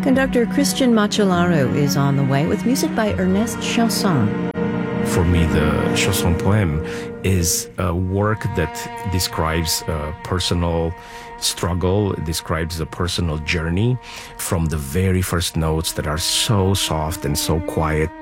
Conductor Christian Macellaro is on the way with music by Ernest Chausson. For me, the Chausson poem is a work that describes a personal struggle, it describes a personal journey from the very first notes that are so soft and so quiet